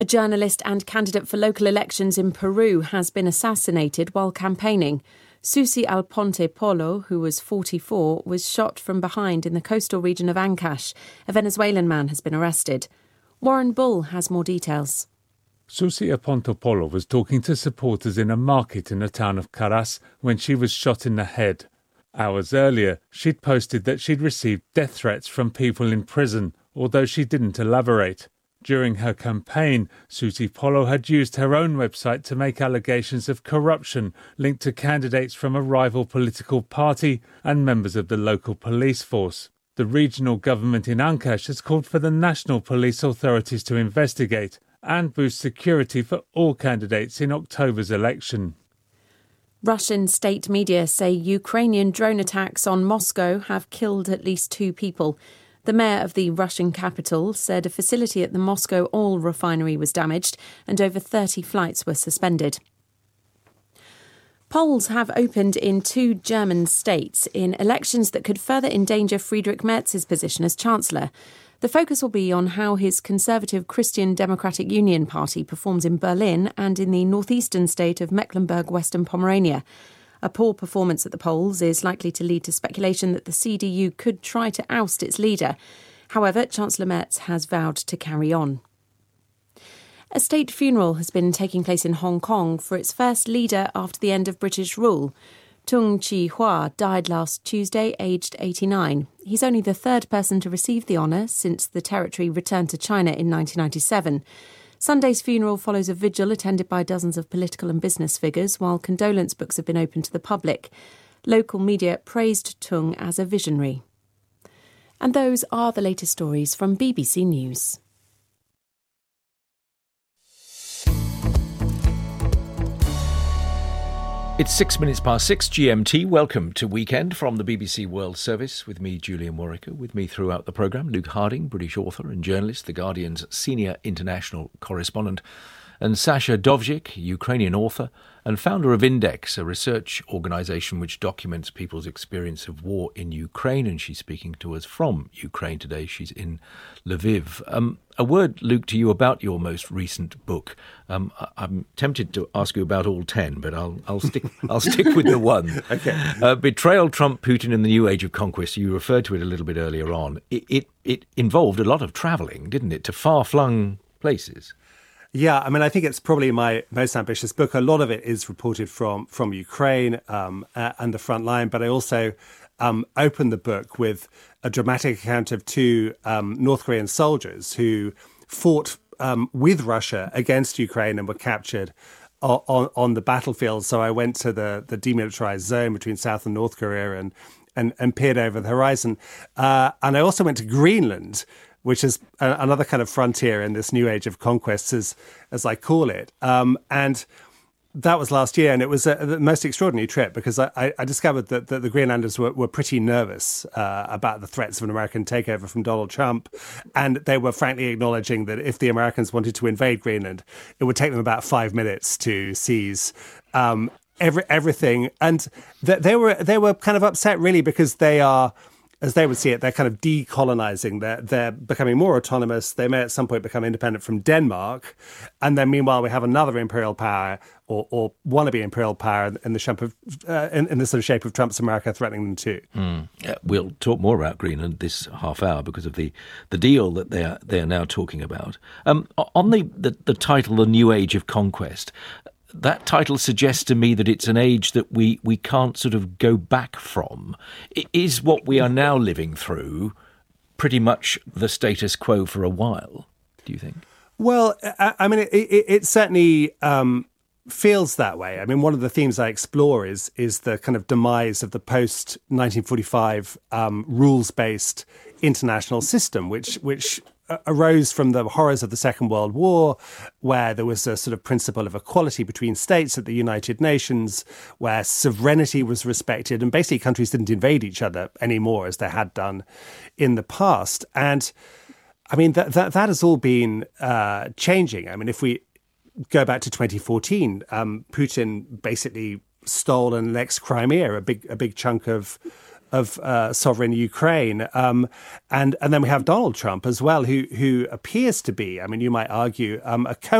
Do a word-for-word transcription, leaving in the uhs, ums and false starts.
A journalist and candidate for local elections in Peru has been assassinated while campaigning. Susi Alponte Polo, who was forty-four, was shot from behind in the coastal region of Ancash. A Venezuelan man has been arrested. Warren Bull has more details. Susi Alponte Polo was talking to supporters in a market in the town of Caras when she was shot in the head. Hours earlier, she'd posted that she'd received death threats from people in prison, although she didn't elaborate. During her campaign, Susi Polo had used her own website to make allegations of corruption linked to candidates from a rival political party and members of the local police force. The regional government in Ancash has called for the national police authorities to investigate and boost security for all candidates in October's election. Russian state media say Ukrainian drone attacks on Moscow have killed at least two people. The mayor of the Russian capital said a facility at the Moscow oil refinery was damaged and over thirty flights were suspended. Polls have opened in two German states in elections that could further endanger Friedrich Merz's position as Chancellor. The focus will be on how his conservative Christian Democratic Union party performs in Berlin and in the northeastern state of Mecklenburg-Western Pomerania. A poor performance at the polls is likely to lead to speculation that the C D U could try to oust its leader. However, Chancellor Merz has vowed to carry on. A state funeral has been taking place in Hong Kong for its first leader after the end of British rule. Tung Chee-hwa died last Tuesday, aged eighty-nine. He's only the third person to receive the honour since the territory returned to China in nineteen ninety-seven. Sunday's funeral follows a vigil attended by dozens of political and business figures, while condolence books have been opened to the public. Local media praised Tung as a visionary. And those are the latest stories from B B C News. It's six minutes past six G M T. Welcome to Weekend from the B B C World Service with me, Julian Warwicker. With me throughout the programme, Luke Harding, British author and journalist, The Guardian's senior international correspondent, and Sasha Dovzhik, Ukrainian author and founder of Index, a research organisation which documents people's experience of war in Ukraine. And she's speaking to us from Ukraine today. She's in Lviv. Um, a word, Luke, to you about your most recent book. Um, I- I'm tempted to ask you about all ten, but I'll I'll stick I'll stick with the one. Okay. Uh, Betrayal, Trump, Putin and the New Age of Conquest. You referred to it a little bit earlier on. It it, it involved a lot of travelling, didn't it, to far-flung places? Yeah, I mean, I think it's probably my most ambitious book. A lot of it is reported from from Ukraine um, uh, and the front line, but I also um, opened the book with a dramatic account of two um, North Korean soldiers who fought um, with Russia against Ukraine and were captured on, on, on the battlefield. So I went to the, the demilitarized zone between South and North Korea and and, and peered over the horizon. Uh, and I also went to Greenland, which is a, another kind of frontier in this new age of conquests, as, as I call it. Um, and that was last year, and it was a, the most extraordinary trip because I, I discovered that, that the Greenlanders were, were pretty nervous uh, about the threats of an American takeover from Donald Trump. And they were frankly acknowledging that if the Americans wanted to invade Greenland, it would take them about five minutes to seize um, every, everything. And th- they were they were kind of upset, really, because they are, as they would see it, they're kind of decolonizing. They're, they're becoming more autonomous. They may at some point become independent from Denmark. And then meanwhile, we have another imperial power or, or wannabe imperial power in the shape of, uh, in, in the sort of shape of Trump's America threatening them too. Mm. Uh, we'll talk more about Greenland this half hour because of the, the deal that they are, they are now talking about. Um, on the, the, the title, The New Age of Conquest, that title suggests to me that it's an age that we, we can't sort of go back from. Is what we are now living through pretty much the status quo for a while, do you think? Well, I, I mean, it, it, it certainly um, feels that way. I mean, one of the themes I explore is is the kind of demise of the post nineteen forty-five um, rules-based international system, which which arose from the horrors of the Second World War, where there was a sort of principle of equality between states at the United Nations, where sovereignty was respected, and basically countries didn't invade each other anymore as they had done in the past. And I mean, that that, that has all been uh, changing. I mean, if we go back to twenty fourteen, um, Putin basically stole and annexed Crimea, a big a big chunk of of uh, sovereign Ukraine. Um, and, and then we have Donald Trump as well, who, who appears to be, I mean, you might argue, um, a co